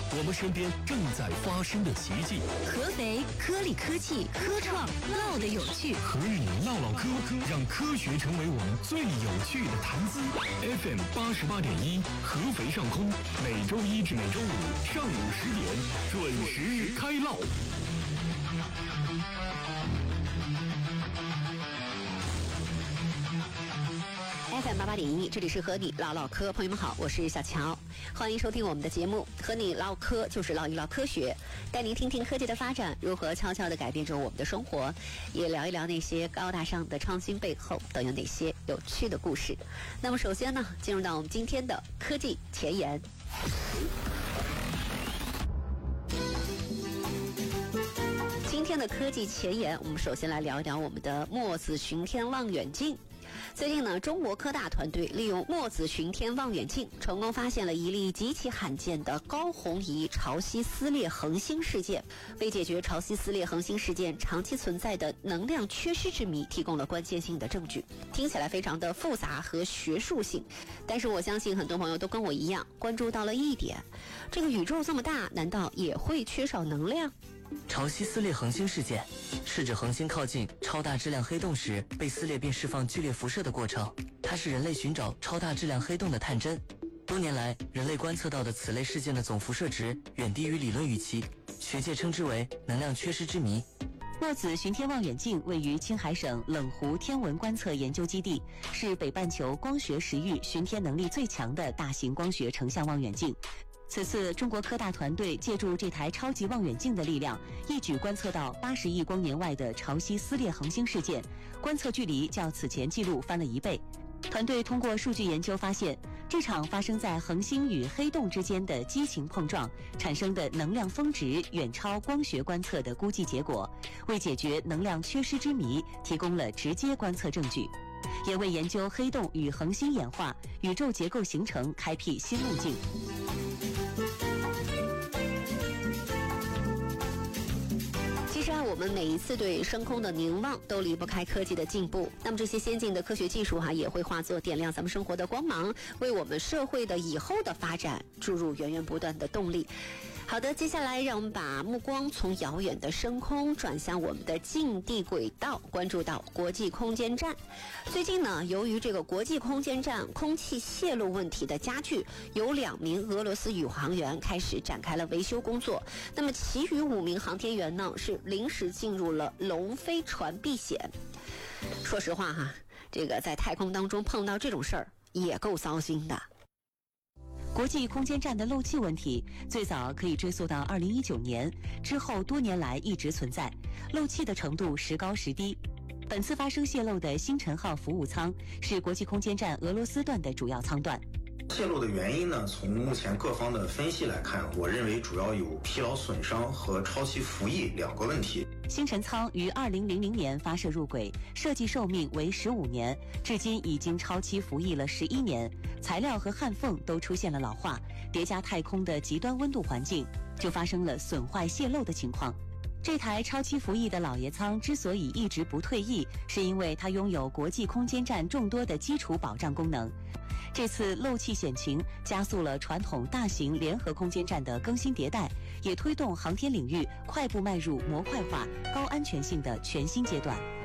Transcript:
我们身边正在发生的奇迹。 合肥科力科技科创唠得有趣， 和你唠唠嗑，让科学成为我们最有趣的谈资。FM 88.1，合肥上空，每周一至每周五上午10点准时开唠。 FM 88.1，这里是和你唠唠嗑，朋友们好，我是小乔，欢迎收听我们的节目。和你唠嗑就是唠一唠科学，带您听听科技的发展如何悄悄地改变着我们的生活，也聊一聊那些高大上的创新背后都有哪些有趣的故事。那么首先呢，进入到我们今天的科技前沿。今天的科技前沿，我们首先来聊一聊我们的墨子巡天望远镜。最近呢，中国科大团队利用墨子巡天望远镜，成功发现了一例极其罕见的高红移潮汐撕裂恒星事件，为解决潮汐撕裂恒星事件长期存在的能量缺失之谜提供了关键性的证据。听起来非常的复杂和学术性，但是我相信很多朋友都跟我一样关注到了一点：这个宇宙这么大，难道也会缺少能量？ 潮汐撕裂恒星事件是指恒星靠近超大质量黑洞时被撕裂并释放剧烈辐射的过程，它是人类寻找超大质量黑洞的探针。多年来，人类观测到的此类事件的总辐射值远低于理论预期，学界称之为能量缺失之谜。 墨子巡天望远镜位于青海省冷湖天文观测研究基地，是北半球光学时域巡天能力最强的大型光学成像望远镜。此次中国科大团队借助这台超级望远镜的力量，一举观测到80亿光年外的潮汐撕裂恒星事件，观测距离较此前记录翻了1倍。团队通过数据研究发现，这场发生在恒星与黑洞之间的激情碰撞产生的能量峰值远超光学观测的估计结果，为解决能量缺失之谜提供了直接观测证据，也为研究黑洞与恒星演化、宇宙结构形成开辟新路径。 其实我们每一次对深空的凝望都离不开科技的进步，那么这些先进的科学技术也会化作点亮咱们生活的光芒，为我们社会的以后的发展注入源源不断的动力。好的，接下来让我们把目光从遥远的深空转向我们的近地轨道，关注到国际空间站。最近呢，由于这个国际空间站空气泄漏问题的加剧，有2名俄罗斯宇航员开始展开了维修工作。那么其余5名航天员呢，是临时进入了龙飞船避险。说实话这个在太空当中碰到这种事儿也够糟心的。 国际空间站的漏气问题最早可以追溯到2019年，之后多年来一直存在，漏气的程度时高时低。本次发生泄漏的星辰号服务舱是国际空间站俄罗斯段的主要舱段。 泄漏的原因呢，从目前各方的分析来看，我认为主要有疲劳损伤和超期服役2个问题。 星辰舱于2000年发射入轨，设计寿命为15年，至今已经超期服役了11年，材料和焊缝都出现了老化，叠加太空的极端温度环境，就发生了损坏泄漏的情况。这台超期服役的老爷舱之所以一直不退役，是因为它拥有国际空间站众多的基础保障功能。这次漏气险情加速了传统大型联合空间站的更新迭代，也推动航天领域快步迈入模块化、高安全性的全新阶段。